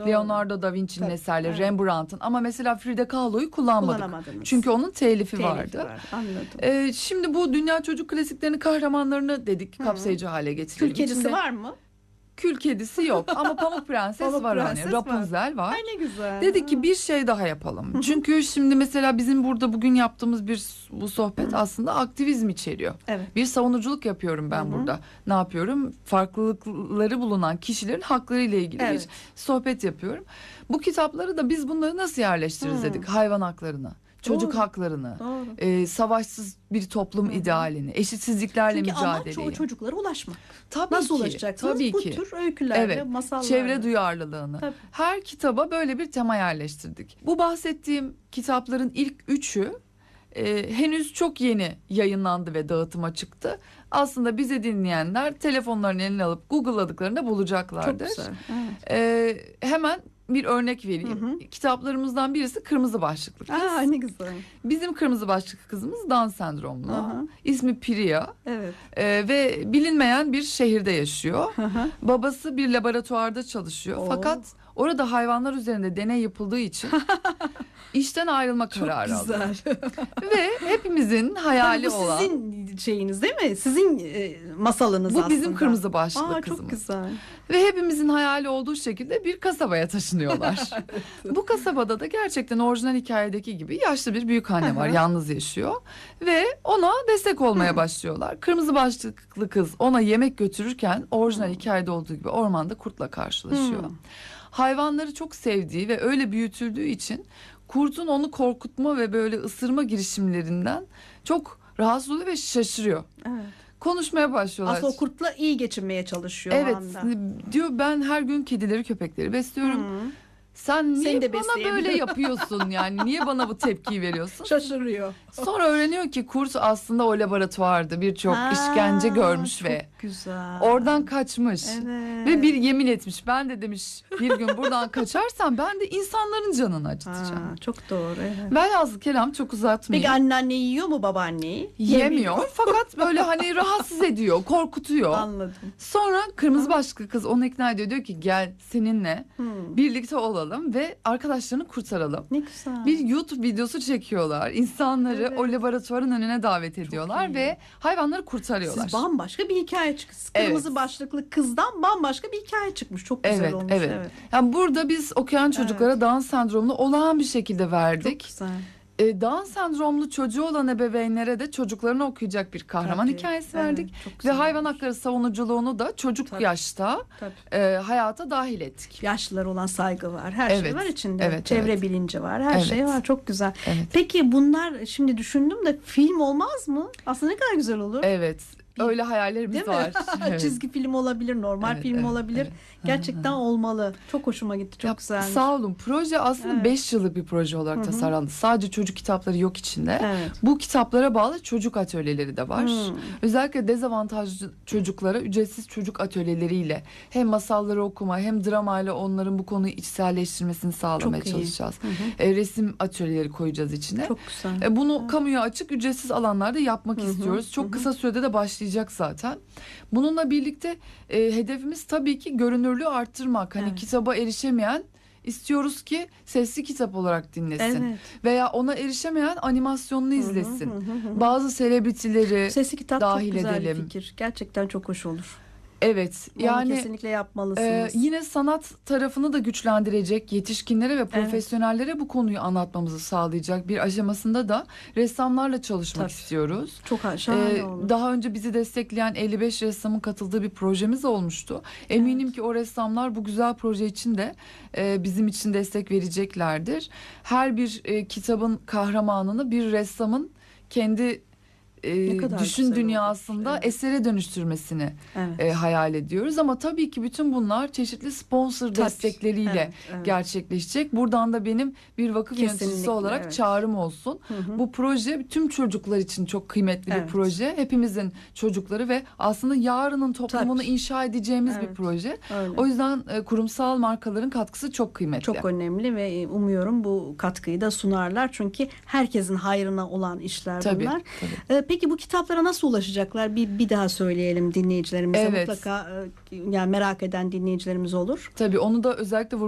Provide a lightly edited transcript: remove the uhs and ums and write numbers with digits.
doğru. Leonardo da Vinci'nin Tabii, eserleri, evet. Rembrandt'ın, ama mesela Frida Kahlo'yu kullanmadık. Kullanamadınız. Çünkü onun telifi vardı. Anladım. Şimdi bu dünya çocuk klasiklerini, kahramanlarını dedik, kapsayıcı hale getirelim. Kül kedisi İçinde var mı? Kül kedisi yok ama Pamuk Prenses Pamuk var, Prenses hani Rapunzel var. Ay ne güzel. Dedik ki bir şey daha yapalım. Çünkü şimdi mesela bizim burada bugün yaptığımız bu sohbet aslında aktivizm içeriyor. Evet. Bir savunuculuk yapıyorum ben burada. Ne yapıyorum? Farklılıkları bulunan kişilerin hakları ile ilgili Evet. bir sohbet yapıyorum. Bu kitapları da biz bunları nasıl yerleştiririz dedik. Hayvan haklarını, çocuk Doğru. haklarını, Doğru. savaşsız bir toplum idealini, eşitsizliklerle Çünkü amaç mücadeleyi. o çocuklara ulaşmak. Tabii Nasıl ki, ulaşacaksınız? tabii Bu ki. tür öykülerle, Evet, masallarla. çevre duyarlılığını. Tabii. Her kitaba böyle bir tema yerleştirdik. Bu bahsettiğim kitapların ilk üçü henüz çok yeni yayınlandı ve dağıtıma çıktı. Aslında bizi dinleyenler telefonlarını eline alıp Google'ladıklarında bulacaklardır. Çok güzel. Evet. Hemen bir örnek vereyim. Kitaplarımızdan birisi Kırmızı Başlıklı Kız. Aa, ne güzel. Bizim kırmızı başlıklı kızımız Down sendromlu. Aha. İsmi Priya. Evet. Ve bilinmeyen bir şehirde yaşıyor. Aha. Babası bir laboratuvarda çalışıyor. Oo. Fakat orada hayvanlar üzerinde deney yapıldığı için işten ayrılma Çok kararı alıyor. güzel. Ve hepimizin hayali Tabii bu olan. sizin şeyiniz değil mi? Sizin masalınız Bu aslında. bizim kırmızı başlıklı Aa, kızımız. çok güzel. Ve hepimizin hayali olduğu şekilde bir kasabaya taşınıyorlar. Bu kasabada da gerçekten orijinal hikayedeki gibi yaşlı bir büyükanne var. Yalnız yaşıyor. Ve ona destek olmaya başlıyorlar. Kırmızı başlıklı kız ona yemek götürürken orijinal hikayede olduğu gibi ormanda kurtla karşılaşıyor. Hayvanları çok sevdiği ve öyle büyütüldüğü için kurtun onu korkutma ve böyle ısırma girişimlerinden çok rahatsız oluyor ve şaşırıyor. Evet. Konuşmaya başlıyorlar. Aslında o kurtla iyi geçinmeye çalışıyor o Evet, anda. diyor ben her gün kedileri köpekleri besliyorum. Sen niye Seni de bana besleyemiyorum. böyle yapıyorsun, yani niye bana bu tepkiyi veriyorsun? Şaşırıyor. Sonra öğreniyor ki kurt aslında o laboratuvarda birçok işkence görmüş çok ve güzel. oradan kaçmış. Evet. Ve bir yemin etmiş, ben de demiş bir gün buradan kaçarsam ben de insanların canını acıtacağım. Ha, çok doğru. Evet. Velhasıl kelam çok uzatmayayım. Peki anneanne yiyor mu babaanneyi? Yemiyor fakat böyle hani rahatsız ediyor, korkutuyor. Anladım. Sonra kırmızı başlıklı kız onu ikna ediyor. Diyor ki gel seninle birlikte olalım ve arkadaşlarını kurtaralım. Ne güzel. Bir YouTube videosu çekiyorlar. İnsanları Evet. o laboratuvarın önüne davet ediyorlar iyi. ve hayvanları kurtarıyorlar. Siz bambaşka bir hikaye çıktı. Kırmızı başlıklı kızdan bambaşka bir hikaye çıkmış. Çok güzel Evet, olmuş. evet. Yani burada biz okuyan çocuklara Down sendromunu olağan bir şekilde Çok verdik. güzel. Down sendromlu çocuğu olan ebeveynlere de çocuklarını okuyacak bir kahraman Tabii, hikayesi evet, verdik. çok Ve güzel hayvan olmuş. hakları savunuculuğunu da çocuk Tabii. yaşta hayata dahil ettik. Yaşlılar olan saygı var. Her şey Evet, var içinde. evet, Çevre evet. bilinci var. Her Evet. şey var. Çok güzel. Evet. Peki bunlar şimdi düşündüm de film olmaz mı? Aslında ne kadar güzel olur. Evet. Öyle hayallerimiz Değil mi? var. Evet. Çizgi film olabilir, normal Evet, film evet, olabilir. evet. Gerçekten olmalı. Çok hoşuma gitti. Çok Ya, güzelmiş. sağ olun. Proje aslında Evet. 5 yıllık bir proje olarak tasarlandı. Sadece çocuk kitapları yok içinde. Evet. Bu kitaplara bağlı çocuk atölyeleri de var. Hmm. Özellikle dezavantajlı çocuklara ücretsiz çocuk atölyeleriyle hem masalları okuma hem dramayla onların bu konuyu içselleştirmesini sağlamaya Çok iyi. çalışacağız. Resim atölyeleri koyacağız içine. Çok güzel. Bunu kamuya açık ücretsiz alanlarda yapmak istiyoruz. Çok kısa sürede de başlayacak zaten. Bununla birlikte hedefimiz tabii ki görünürlüğü arttırmak. Hani Evet. kitaba erişemeyen istiyoruz ki sesli kitap olarak dinlesin. Evet. Veya ona erişemeyen animasyonunu izlesin. Bazı selebritileri Sesli kitap dahil çok güzel edelim. bir fikir. Gerçekten çok hoş olur. Evet. Onu Yani kesinlikle yapmalısınız. yine sanat tarafını da güçlendirecek, yetişkinlere ve profesyonellere bu konuyu anlatmamızı sağlayacak bir aşamasında da ressamlarla çalışmak Tabii. istiyoruz. Çok şahane olur. Daha önce bizi destekleyen 55 ressamın katıldığı bir projemiz olmuştu. Eminim ki o ressamlar bu güzel proje için de bizim için destek vereceklerdir. Her bir kitabın kahramanını bir ressamın kendi kadar düşün güzel dünyasında olmuş, evet. esere dönüştürmesini Evet. hayal ediyoruz. Ama tabii ki bütün bunlar çeşitli sponsor destekleriyle Evet. gerçekleşecek. Buradan da benim bir vakıf yöneticisi Kesinlikle, olarak evet. çağrım olsun. Bu proje tüm çocuklar için çok kıymetli bir Evet. proje. Hepimizin çocukları ve aslında yarının toplumunu Tabii. inşa edeceğimiz bir Evet. proje. Öyle. O yüzden kurumsal markaların katkısı çok kıymetli. Çok önemli ve umuyorum bu katkıyı da sunarlar. Çünkü herkesin hayrına olan işler Tabii, bunlar. tabii. Peki bu kitaplara nasıl ulaşacaklar? Bir daha söyleyelim dinleyicilerimize. Evet. Mutlaka yani merak eden dinleyicilerimiz olur. Tabii onu da özellikle